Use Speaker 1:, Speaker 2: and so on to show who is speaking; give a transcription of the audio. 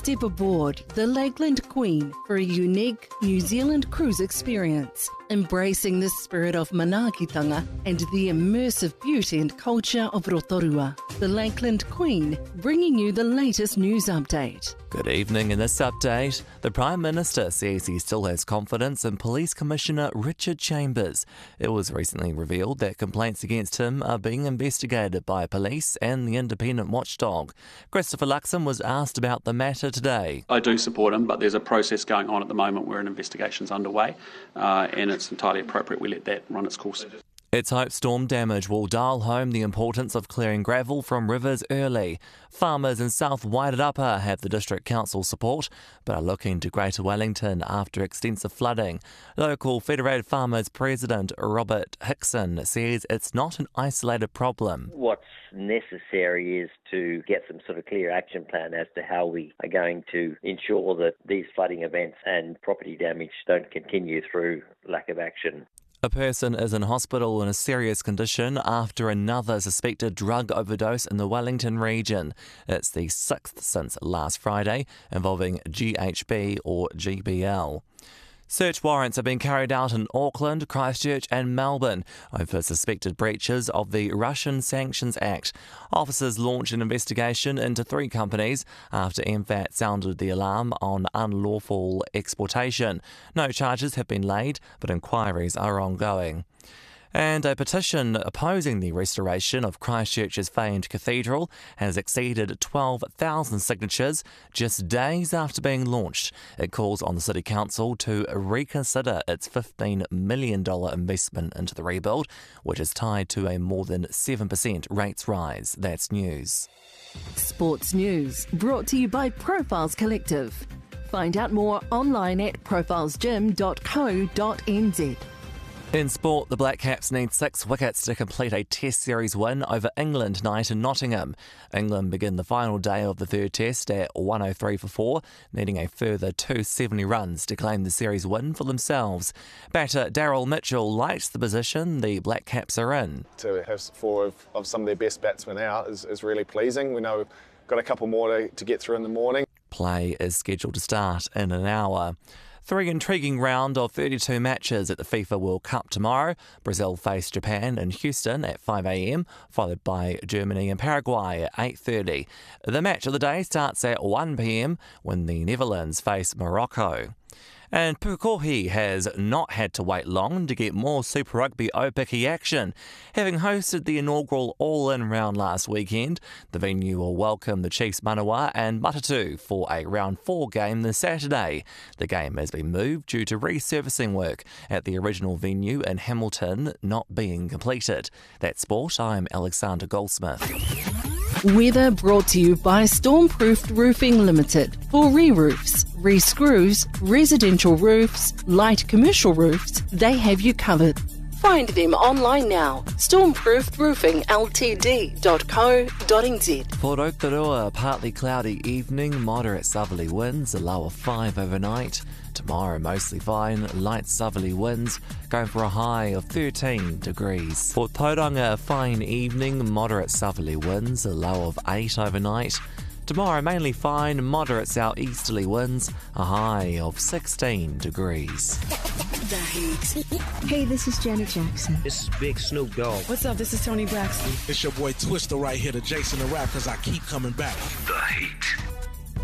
Speaker 1: Step aboard the Lakeland Queen for a unique New Zealand cruise experience, embracing the spirit of manaakitanga and the immersive beauty and culture of Rotorua. The Lakeland Queen, bringing you the latest news update.
Speaker 2: Good evening. In this update, the Prime Minister says he still has confidence in Police Commissioner Richard Chambers. It was recently revealed that complaints against him are being investigated by police and the independent watchdog. Christopher Luxon was asked about the matter today.
Speaker 3: I do support him, but there's a process going on at the moment where an investigation's underway, and it's entirely appropriate we let that run its course.
Speaker 2: It's hoped storm damage will dial home the importance of clearing gravel from rivers early. Farmers in South Wairarapa have the District Council support, but are looking to Greater Wellington after extensive flooding. Local Federated Farmers President Robert Hickson says it's not an isolated problem.
Speaker 4: What's necessary is to get some sort of clear action plan as to how we are going to ensure that these flooding events and property damage don't continue through lack of action.
Speaker 2: A person is in hospital in a serious condition after another suspected drug overdose in the Wellington region. It's the sixth since last Friday, involving GHB or GBL. Search warrants have been carried out in Auckland, Christchurch and Melbourne over suspected breaches of the Russian Sanctions Act. Officers launched an investigation into 3 companies after MFAT sounded the alarm on unlawful exportation. No charges have been laid, but inquiries are ongoing. And a petition opposing the restoration of Christchurch's famed cathedral has exceeded 12,000 signatures just days after being launched. It calls on the City Council to reconsider its $15 million investment into the rebuild, which is tied to a more than 7% rates rise. That's news.
Speaker 1: Sports news brought to you by Profiles Collective. Find out more online at profilesgym.co.nz.
Speaker 2: In sport, the Black Caps need 6 wickets to complete a Test Series win over England tonight in Nottingham. England begin the final day of the third Test at 103 for 4, needing a further 270 runs to claim the series win for themselves. Batter Daryl Mitchell likes the position the Black Caps are in.
Speaker 5: To have 4 of some of their best batsmen out is really pleasing. We know we've got a couple more to get through in the morning.
Speaker 2: Play is scheduled to start in an hour. 3 intriguing round of 32 matches at the FIFA World Cup tomorrow. Brazil face Japan in Houston at 5 a.m, followed by Germany and Paraguay at 8:30. The match of the day starts at 1 p.m. when the Netherlands face Morocco. And Pukekohe has not had to wait long to get more Super Rugby Aupiki action. Having hosted the inaugural All-In round last weekend, the venue will welcome the Chiefs Manawa and Matatu for a round 4 game this Saturday. The game has been moved due to resurfacing work at the original venue in Hamilton not being completed. That's sport. I'm Alexander Goldsmith.
Speaker 1: Weather brought to you by Stormproofed Roofing Limited. For re-roofs, re-screws, residential roofs, light commercial roofs, they have you covered. Find them online now. stormproofedroofingltd.co.nz.
Speaker 2: For Rotorua, partly cloudy evening, moderate southerly winds, a low of 5 overnight. Tomorrow, mostly fine, light southerly winds, going for a high of 13 degrees. For Tauranga, fine evening, moderate southerly winds, a low of 8 overnight. Tomorrow, mainly fine, moderate southeasterly winds, a high of 16 degrees.
Speaker 6: The Heat.
Speaker 7: Hey, this is Janet Jackson.
Speaker 8: This is Big Snoop Dogg.
Speaker 6: What's up? This is Tony Braxton.
Speaker 9: It's your boy Twister right here, the Jason the Rap, because I keep coming back.
Speaker 10: The Heat.